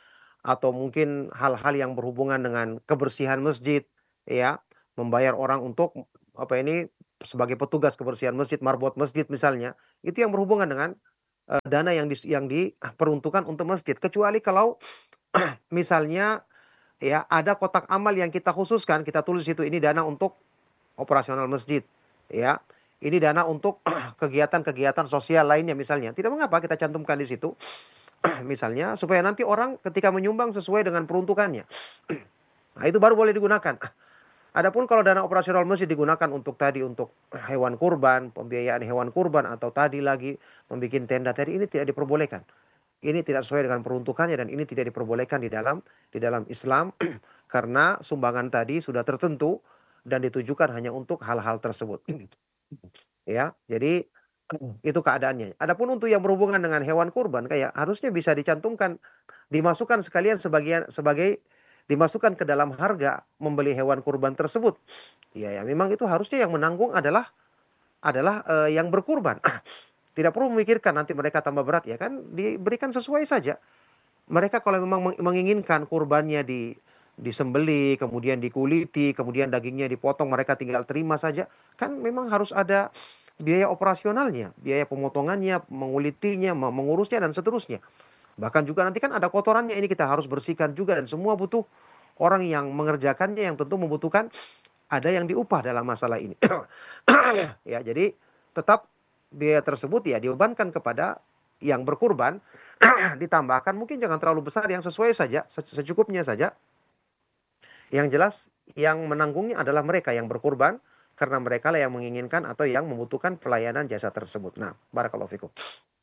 atau mungkin hal-hal yang berhubungan dengan kebersihan masjid, ya, membayar orang untuk apa ini sebagai petugas kebersihan masjid, marbot masjid misalnya, itu yang berhubungan dengan uh, dana yang di, yang diperuntukkan untuk masjid. Kecuali kalau misalnya ya ada kotak amal yang kita khususkan, kita tulis itu ini dana untuk operasional masjid, ya. Ini dana untuk kegiatan-kegiatan sosial lainnya misalnya. Tidak mengapa kita cantumkan di situ. Misalnya supaya nanti orang ketika menyumbang sesuai dengan peruntukannya. Nah, itu baru boleh digunakan. Adapun kalau dana operasional masjid digunakan untuk tadi untuk hewan kurban, pembiayaan hewan kurban atau tadi lagi membuat tenda tadi, ini tidak diperbolehkan. Ini tidak sesuai dengan peruntukannya dan ini tidak diperbolehkan di dalam di dalam Islam karena sumbangan tadi sudah tertentu dan ditujukan hanya untuk hal-hal tersebut. Ya, jadi itu keadaannya. Adapun untuk yang berhubungan dengan hewan kurban kayak harusnya bisa dicantumkan, dimasukkan sekalian sebagian sebagai dimasukkan ke dalam harga membeli hewan kurban tersebut. Ya, ya memang itu harusnya yang menanggung adalah adalah uh, yang berkurban. Tidak perlu memikirkan nanti mereka tambah berat, ya kan, diberikan sesuai saja. Mereka kalau memang menginginkan kurbannya di disembeli, kemudian dikuliti, kemudian dagingnya dipotong, mereka tinggal terima saja. Kan memang harus ada biaya operasionalnya, biaya pemotongannya, mengulitinya, mengurusnya dan seterusnya. Bahkan juga nanti kan ada kotorannya, ini kita harus bersihkan juga dan semua butuh orang yang mengerjakannya yang tentu membutuhkan ada yang diupah dalam masalah ini. Ya, jadi tetap biaya tersebut ya dibebankan kepada yang berkurban, ditambahkan mungkin jangan terlalu besar, yang sesuai saja, secukupnya saja. Yang jelas yang menanggungnya adalah mereka yang berkurban karena mereka lah yang menginginkan atau yang membutuhkan pelayanan jasa tersebut. Nah, barakallahu fikum.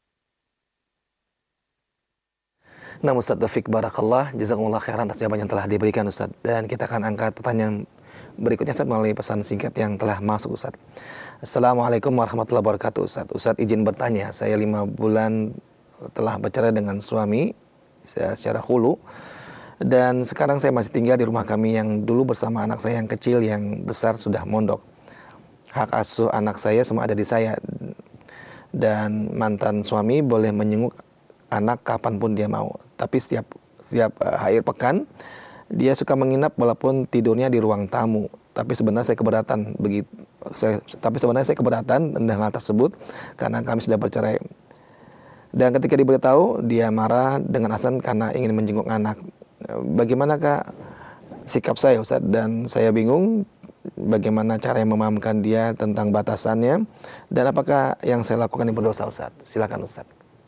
Nah, Ustaz Taufik barakallah, jazakumullah khairan atas jawaban yang telah diberikan Ustaz. Dan kita akan angkat pertanyaan berikutnya Ustaz melalui pesan singkat yang telah masuk Ustaz. Assalamualaikum warahmatullahi wabarakatuh Ustaz. Ustaz izin bertanya, saya lima bulan telah bercerai dengan suami saya secara hulu. Dan sekarang saya masih tinggal di rumah kami yang dulu bersama anak saya yang kecil, yang besar sudah mondok. Hak asuh anak saya semua ada di saya. Dan mantan suami boleh menjenguk anak kapanpun dia mau. Tapi setiap setiap uh, akhir pekan dia suka menginap walaupun tidurnya di ruang tamu. Tapi sebenarnya saya keberatan begitu. Saya, tapi sebenarnya saya keberatan dengan hal tersebut karena kami sudah bercerai. Dan ketika diberitahu, dia marah dengan alasan karena ingin menjenguk anak. Bagaimanakah sikap saya Ustaz? Dan saya bingung bagaimana cara yang memahamkan dia tentang batasannya dan apakah yang saya lakukan ini berdosa Ustaz? Silakan Ustaz.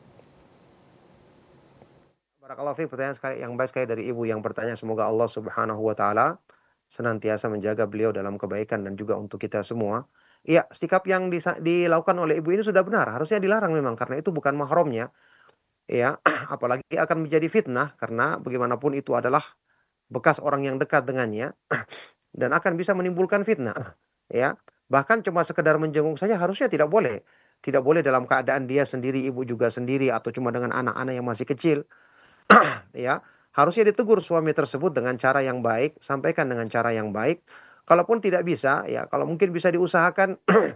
Barakallahu fiik, pertanyaan sekali yang baik sekali dari ibu yang bertanya. Semoga Allah Subhanahu wa taala senantiasa menjaga beliau dalam kebaikan dan juga untuk kita semua. Iya, sikap yang disa- dilakukan oleh ibu ini sudah benar, harusnya dilarang memang karena itu bukan mahramnya. Ya, apalagi akan menjadi fitnah karena bagaimanapun itu adalah bekas orang yang dekat dengannya dan akan bisa menimbulkan fitnah. Ya, bahkan cuma sekedar menjenguk saja harusnya tidak boleh. Tidak boleh dalam keadaan dia sendiri, ibu juga sendiri, atau cuma dengan anak-anak yang masih kecil. Ya, harusnya ditegur suami tersebut dengan cara yang baik, sampaikan dengan cara yang baik. Kalaupun tidak bisa, ya kalau mungkin bisa diusahakan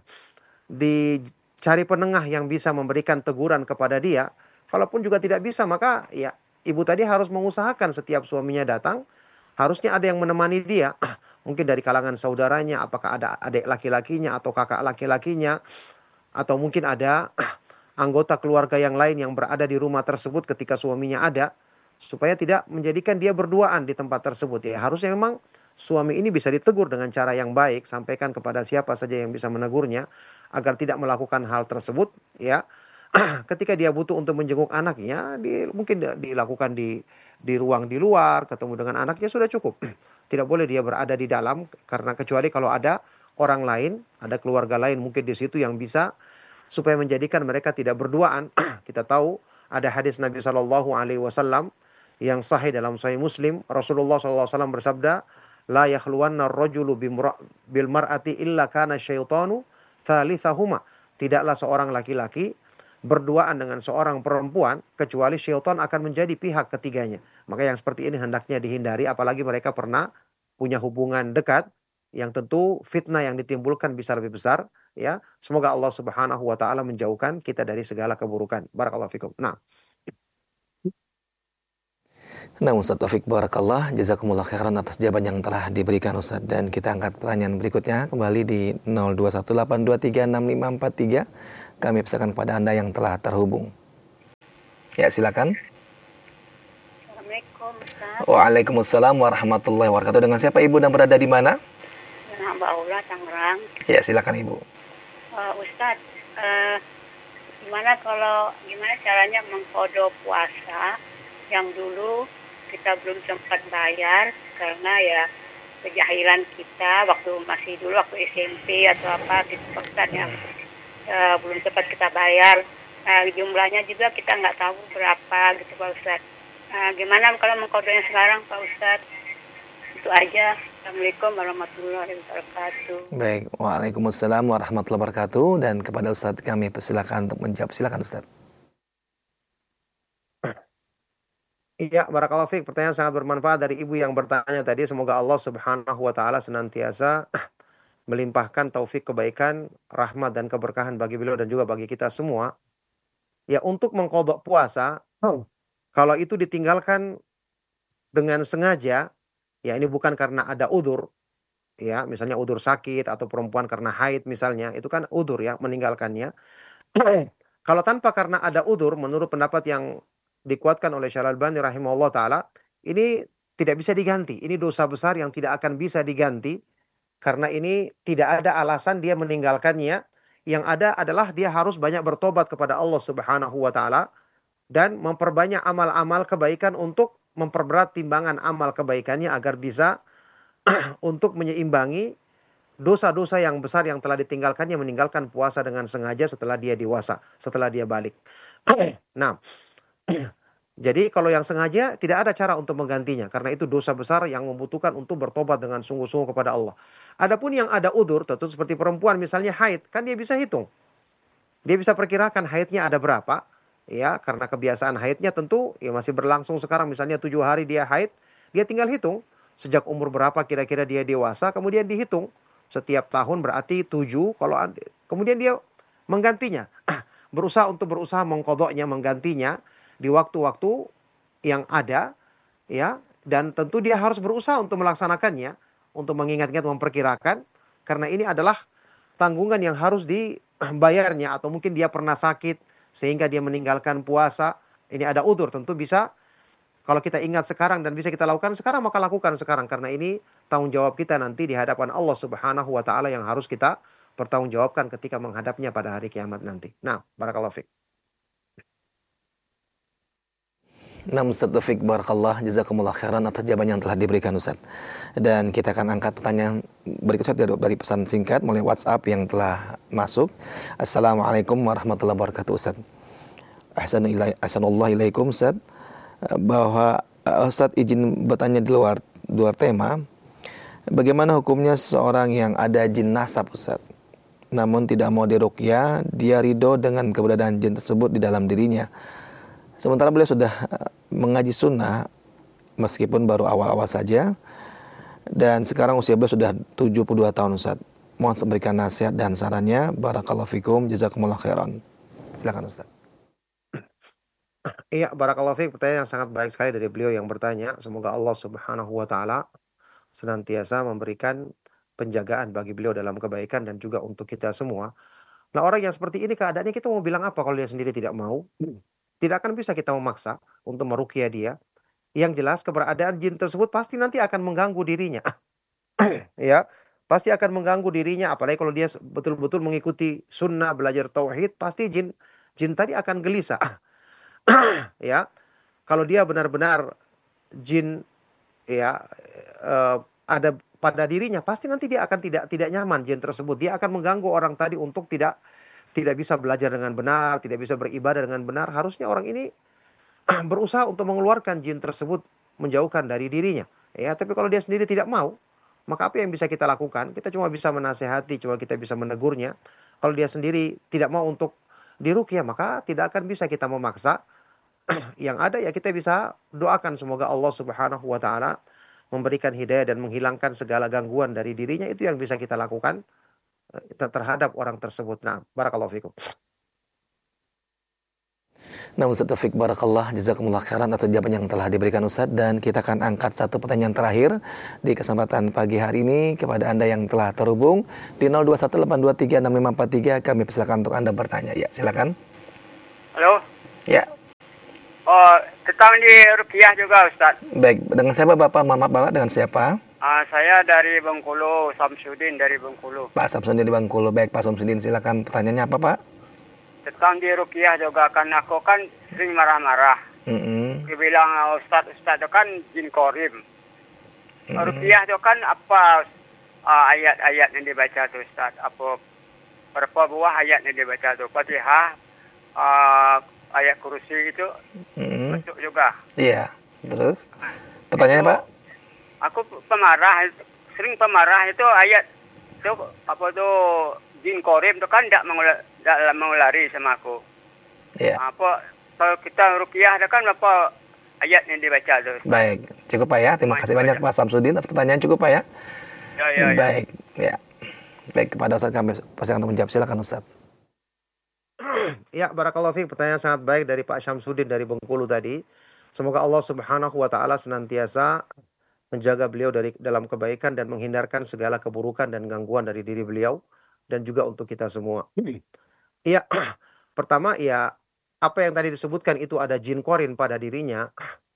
dicari penengah yang bisa memberikan teguran kepada dia. Kalaupun juga tidak bisa, maka ya ibu tadi harus mengusahakan setiap suaminya datang, harusnya ada yang menemani dia. Mungkin dari kalangan saudaranya, apakah ada adik laki-lakinya atau kakak laki-lakinya, atau mungkin ada anggota keluarga yang lain yang berada di rumah tersebut ketika suaminya ada, supaya tidak menjadikan dia berduaan di tempat tersebut. Ya, harusnya memang suami ini bisa ditegur dengan cara yang baik, sampaikan kepada siapa saja yang bisa menegurnya agar tidak melakukan hal tersebut, ya. Ketika dia butuh untuk menjenguk anaknya, di, mungkin dilakukan di di ruang di luar, ketemu dengan anaknya sudah cukup. Tidak boleh dia berada di dalam, karena kecuali kalau ada orang lain, ada keluarga lain mungkin di situ yang bisa supaya menjadikan mereka tidak berduaan. Kita tahu ada hadis Nabi Shallallahu Alaihi Wasallam yang sahih dalam Sahih Muslim. Rasulullah Shallallahu Alaihi Wasallam bersabda, la yakhluwanna ar-rajulu bil mar'ati illa kana syaitanu thalithahuma. Tidaklah seorang laki-laki berduaan dengan seorang perempuan kecuali syaitan akan menjadi pihak ketiganya. Maka yang seperti ini hendaknya dihindari, apalagi mereka pernah punya hubungan dekat yang tentu fitnah yang ditimbulkan bisa lebih besar, ya. Semoga Allah Subhanahu wa taala menjauhkan kita dari segala keburukan. Barakallahu fikum. Nah, Nah, Ustaz Taufik Barakallah, jazakumullah khairan atas jawaban yang telah diberikan Ustaz. Dan kita angkat pertanyaan berikutnya kembali di nol dua satu delapan dua tiga enam lima empat tiga. Kami persilakan kepada Anda yang telah terhubung. Ya, silakan. Assalamualaikum Ustaz. Waalaikumsalam warahmatullahi wabarakatuh. Dengan siapa Ibu dan berada di mana? Dengan Mbak Aula Tangerang. Ya, silakan Ibu. Uh, Ustaz, uh, gimana kalau gimana caranya mengkodo puasa yang dulu kita belum sempat bayar karena ya kejahilan kita waktu masih dulu waktu S M P atau apa gitu Ustaz ya, uh, belum sempat kita bayar. Uh, jumlahnya juga kita nggak tahu berapa gitu Pak Ustaz. Uh, gimana kalau mengkodonya sekarang Pak Ustaz? Itu aja. Assalamualaikum warahmatullahi wabarakatuh. Baik, waalaikumsalam warahmatullahi wabarakatuh. Dan kepada Ustaz kami persilakan untuk menjawab. Silakan Ustaz. Iya, barakallahu fiik. Pertanyaan sangat bermanfaat dari ibu yang bertanya tadi. Semoga Allah Subhanahu wa taala senantiasa melimpahkan taufik kebaikan, rahmat dan keberkahan bagi beliau dan juga bagi kita semua. Ya, untuk mengqadha puasa, kalau itu ditinggalkan dengan sengaja, ya ini bukan karena ada udzur, ya, misalnya udzur sakit atau perempuan karena haid misalnya, itu kan udzur ya meninggalkannya. Kalau tanpa karena ada udzur, menurut pendapat yang dikuatkan oleh Syekh Al-Albani rahimahullah taala, ini tidak bisa diganti. Ini dosa besar yang tidak akan bisa diganti karena ini tidak ada alasan dia meninggalkannya. Yang ada adalah dia harus banyak bertobat kepada Allah Subhanahu wa taala dan memperbanyak amal-amal kebaikan untuk memperberat timbangan amal kebaikannya agar bisa untuk menyeimbangi dosa-dosa yang besar yang telah ditinggalkannya, meninggalkan puasa dengan sengaja setelah dia dewasa, setelah dia balik. Nah, jadi kalau yang sengaja tidak ada cara untuk menggantinya karena itu dosa besar yang membutuhkan untuk bertobat dengan sungguh-sungguh kepada Allah. Adapun yang ada udzur, tentu seperti perempuan misalnya haid, kan dia bisa hitung. Dia bisa perkirakan haidnya ada berapa, ya, karena kebiasaan haidnya tentu ya masih berlangsung sekarang, misalnya tujuh hari dia haid, dia tinggal hitung sejak umur berapa kira-kira dia dewasa, kemudian dihitung setiap tahun berarti tujuh, kalau kemudian dia menggantinya, berusaha untuk berusaha mengqadhanya, menggantinya di waktu-waktu yang ada, ya, dan tentu dia harus berusaha untuk melaksanakannya, untuk mengingat-ingat, memperkirakan, karena ini adalah tanggungan yang harus dibayarnya, atau mungkin dia pernah sakit sehingga dia meninggalkan puasa, ini ada udzur, tentu bisa, kalau kita ingat sekarang dan bisa kita lakukan sekarang, maka lakukan sekarang, karena ini tanggung jawab kita nanti di hadapan Allah Subhanahu wa taala yang harus kita pertanggungjawabkan ketika menghadapnya pada hari kiamat nanti. Nah, barakallahu fiik. Nah, Ustaz Taufik Barakallah, jazakumullah khairan atas jawaban yang telah diberikan Ustaz. Dan kita akan angkat pertanyaan berikutnya dari, dari pesan singkat melalui WhatsApp yang telah masuk. Assalamualaikum warahmatullahi wabarakatuh Ustaz. Ahsanullah ilaikum Ustaz. Bahwa Ustaz izin bertanya di luar, luar tema. Bagaimana hukumnya seorang yang ada jin nasab Ustaz? Namun tidak mau diruqyah, dia ridho dengan keberadaan jin tersebut di dalam dirinya. Sementara beliau sudah mengaji sunnah meskipun baru awal-awal saja, dan sekarang usia beliau sudah tujuh puluh dua tahun Ustaz. Mohon memberikan nasihat dan sarannya. Barakallahu fikum, jazakumullah khairan. Silakan Ustaz. Iya, barakallahu fiik. Pertanyaan yang sangat baik sekali dari beliau yang bertanya. Semoga Allah Subhanahu wa taala senantiasa memberikan penjagaan bagi beliau dalam kebaikan dan juga untuk kita semua. Nah, orang yang seperti ini keadaannya kita mau bilang apa kalau dia sendiri tidak mau? Tidak akan bisa kita memaksa untuk meruqyah dia. Yang jelas keberadaan jin tersebut pasti nanti akan mengganggu dirinya. Ya, pasti akan mengganggu dirinya, apalagi kalau dia betul-betul mengikuti sunnah, belajar tauhid, pasti jin jin tadi akan gelisah. Ya, kalau dia benar-benar jin ya uh, ada pada dirinya, pasti nanti dia akan tidak tidak nyaman jin tersebut. Dia akan mengganggu orang tadi untuk tidak tidak bisa belajar dengan benar, tidak bisa beribadah dengan benar. Harusnya orang ini berusaha untuk mengeluarkan jin tersebut, menjauhkan dari dirinya. Ya, tapi kalau dia sendiri tidak mau, maka apa yang bisa kita lakukan? Kita cuma bisa menasehati, cuma kita bisa menegurnya. Kalau dia sendiri tidak mau untuk diruqyah, maka tidak akan bisa kita memaksa. Yang ada ya kita bisa doakan semoga Allah Subhanahu wa taala memberikan hidayah dan menghilangkan segala gangguan dari dirinya. Itu yang bisa kita lakukan terhadap orang tersebut. Nah, barakallahu fikum. Nah, Ustaz Taufik barakallah, jazakumullah khairan atas jawaban yang telah diberikan Ustaz, dan kita akan angkat satu pertanyaan terakhir di kesempatan pagi hari ini kepada Anda yang telah terhubung di nol dua satu delapan dua tiga enam lima empat tiga. Kami persilakan untuk Anda bertanya. Ya, silakan. Halo. Ya. Oh, tentang di ruqyah juga Ustaz. Baik, dengan siapa Bapak? Maaf Bapak, dengan siapa? Uh, saya dari Bengkulu, Samsudin dari Bengkulu. Pak Samsudin dari Bengkulu. Baik, Pak Samsudin, silakan pertanyaannya apa, Pak? Tentang di ruqyah juga, kan aku kan sering marah-marah. Mm-hmm. Dia bilang Ustaz, Ustaz itu kan jin korim. Mm-hmm. Ruqyah itu kan apa uh, ayat-ayat yang dibaca tuh Ustaz? Apa berapa buah ayat yang dibaca tuh? Fatihah, uh, ayat kursi itu mm-hmm. masuk juga. Iya, terus pertanyaannya Pak? Aku pemarah, sering pemarah itu ayat itu apa tuh jin korim itu kan tidak mengulari sama aku. Iya. Apa kalau kita ruqyah itu kan apa ayat yang dibaca tuh. Baik, cukup Pak ya. Terima kasih banyak Pak Samsudin atas pertanyaan, cukup Pak ya. Ya, ya, ya. Baik, ya. Baik, kepada Ustaz kami persilakan untuk menjawab. Silakan Ustaz. Ya, barakallahu fiik, pertanyaan sangat baik dari Pak Syamsuddin dari Bengkulu tadi. Semoga Allah Subhanahu wa taala senantiasa menjaga beliau dari dalam kebaikan dan menghindarkan segala keburukan dan gangguan dari diri beliau dan juga untuk kita semua. Iya, pertama ya apa yang tadi disebutkan itu ada jin korin pada dirinya.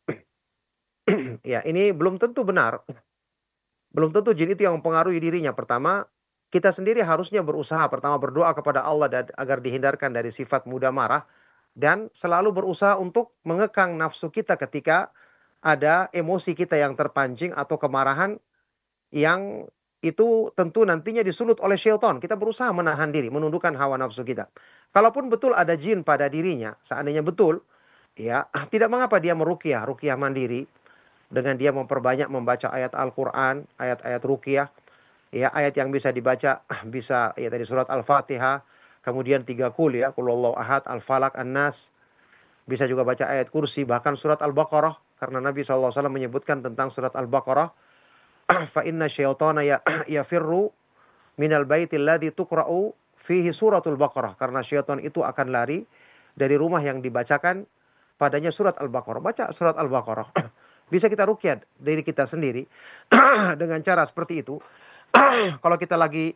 Ya, ini belum tentu benar. Belum tentu jin itu yang mempengaruhi dirinya. Pertama, kita sendiri harusnya berusaha pertama berdoa kepada Allah dan, agar dihindarkan dari sifat mudah marah, dan selalu berusaha untuk mengekang nafsu kita ketika ada emosi kita yang terpancing atau kemarahan yang itu tentu nantinya disulut oleh syaitan. Kita berusaha menahan diri, menundukkan hawa nafsu kita. Kalaupun betul ada jin pada dirinya, seandainya betul, ya tidak mengapa dia meruqyah, ruqyah mandiri dengan dia memperbanyak membaca ayat Al-Qur'an, ayat-ayat ruqyah. Ya, ayat yang bisa dibaca bisa ya tadi surat Al-Fatihah, kemudian tiga kul ya, qul huwallahu ahad, Al-Falaq, An-Nas. Bisa juga baca ayat kursi, bahkan surat Al-Baqarah, karena Nabi shallallahu alaihi wasallam menyebutkan tentang surat Al-Baqarah, fa inna syaitana ya yafirru minal baitil ladzi tuqra'u fihi suratul Baqarah, karena syaitan itu akan lari dari rumah yang dibacakan padanya surat Al-Baqarah. Baca surat Al-Baqarah. Bisa kita ruqyah diri kita sendiri dengan cara seperti itu. Kalau kita lagi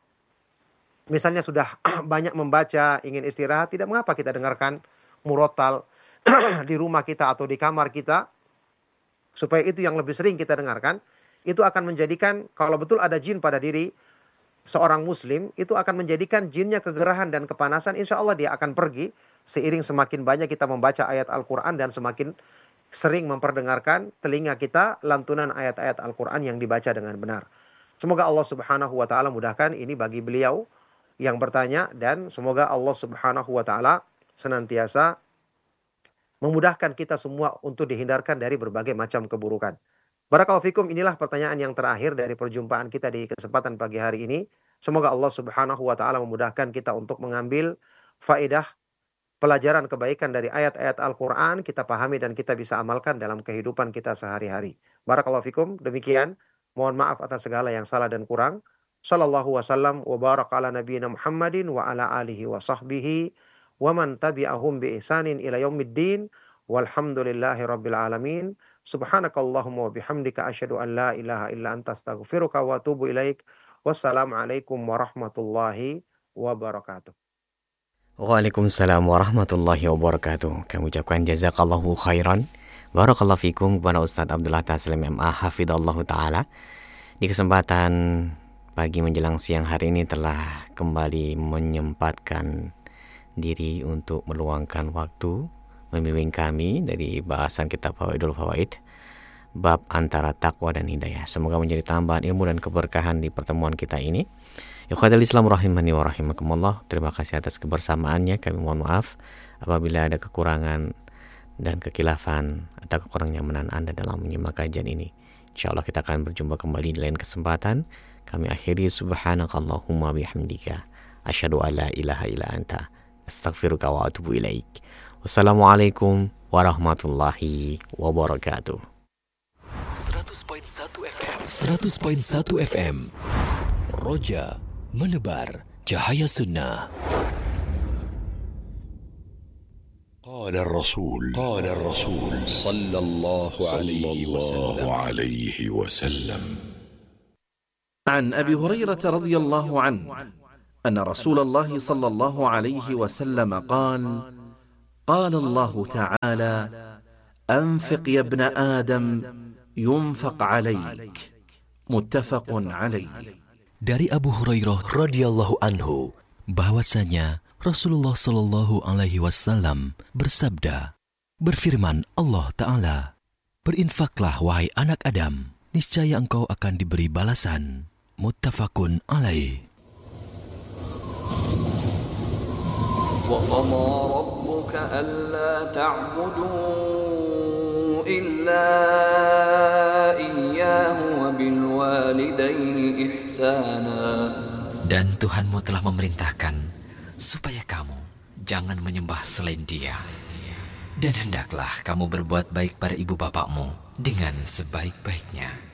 misalnya sudah banyak membaca, ingin istirahat, tidak mengapa kita dengarkan murotal di rumah kita atau di kamar kita, supaya itu yang lebih sering kita dengarkan. Itu akan menjadikan, kalau betul ada jin pada diri seorang muslim, itu akan menjadikan jinnya kegerahan dan kepanasan. Insya Allah dia akan pergi seiring semakin banyak kita membaca ayat Al-Quran dan semakin sering memperdengarkan telinga kita lantunan ayat-ayat Al-Quran yang dibaca dengan benar. Semoga Allah Subhanahu wa taala mudahkan ini bagi beliau yang bertanya, dan semoga Allah Subhanahu wa taala senantiasa memudahkan kita semua untuk dihindarkan dari berbagai macam keburukan. Barakallahu fikum, inilah pertanyaan yang terakhir dari perjumpaan kita di kesempatan pagi hari ini. Semoga Allah Subhanahu wa taala memudahkan kita untuk mengambil faedah pelajaran kebaikan dari ayat-ayat Al-Qur'an, kita pahami dan kita bisa amalkan dalam kehidupan kita sehari-hari. Barakallahu fikum, demikian. Mohon maaf atas segala yang salah dan kurang. Sallallahu wasallam wa baraka ala nabiyina Muhammadin wa ala alihi wa sahbihi wa man tabi'ahum bi ihsanin ila yaumiddin. Walhamdulillahi rabbil alamin. Subhanakallahumma wa bihamdika asyhadu an la ilaha illa anta astaghfiruka wa atubu ilaik. Wassalamualaikum warahmatullahi wabarakatuh. Waalaikumsalam warahmatullahi wabarakatuh. Kami ucapkan jazakallahu khairan. Barakallahu fikum kepada Ustaz Abdullah Taslim M A hafidhallahu ta'ala. Di kesempatan pagi menjelang siang hari ini telah kembali menyempatkan diri untuk meluangkan waktu membimbing kami dari bahasan kitab Fawaidul Fawaid, bab antara takwa dan hidayah. Semoga menjadi tambahan ilmu dan keberkahan di pertemuan kita ini. Ikhwatul Islam rahimani wa rahimakumullah. Terima kasih atas kebersamaannya. Kami mohon maaf apabila ada kekurangan dan kekilafan atau kekurang nyamanan Anda dalam menyimak kajian ini. Insyaallah kita akan berjumpa kembali di lain kesempatan. Kami akhiri subhanakallahumma bihamdika asyhadu an la ilaha illa anta astaghfiruka wa atubu ilaik. Wassalamualaikum warahmatullahi wabarakatuh. seratus koma satu F M seratus koma satu F M Roja menebar cahaya sunnah. قال الرسول قال الرسول صلى الله عليه وسلم عن أبي هريرة رضي الله عنه أن رسول الله صلى الله عليه وسلم قال قال الله تعالى أنفق يا ابن آدم ينفق عليك متفق عليه. Dari Abu Hurairah radhiyallahu anhu bahwasanya Rasulullah Shallallahu Alaihi Wasallam bersabda, berfirman Allah Ta'ala, berinfaklah wahai anak Adam, niscaya engkau akan diberi balasan. Muttafaqun alaih. Wa qadha rabbuka alla ta'budu illa iyyahu wa bil walidaini ihsana. Dan Tuhanmu telah memerintahkan supaya kamu jangan menyembah selain Dia. Dan hendaklah kamu berbuat baik pada ibu bapakmu dengan sebaik-baiknya.